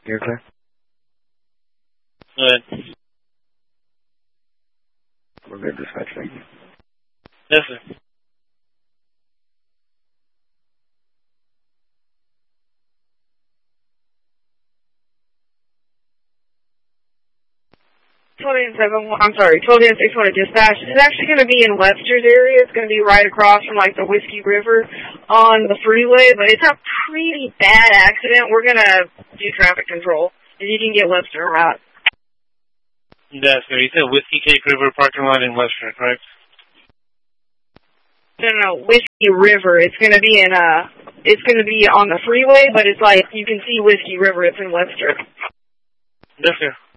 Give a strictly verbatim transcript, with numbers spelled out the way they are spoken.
You're clear? Good. We're good, dispatch. Thank you. Yes, sir. twelve and seven, I'm sorry, twelve and six one dispatch. It's actually going to be in Webster's area. It's going to be right across from, like, the Whiskey River on the freeway, but it's a pretty bad accident. We're going to do traffic control, if you can get Webster a route. Yes, sir. You said Whiskey Cake River parking lot in Webster, correct? No, no, no, Whiskey River. It's going to be in, uh, it's going to be on the freeway, but it's like, you can see Whiskey River. It's in Webster. Yes, sir.